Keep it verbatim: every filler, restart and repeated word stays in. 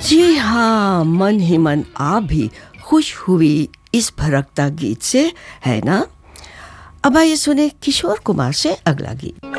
जी हाँ, मन ही मन आप भी खुश हुई इस भड़कता गीत से, है ना? अब आइए सुने किशोर कुमार से अगला गीत।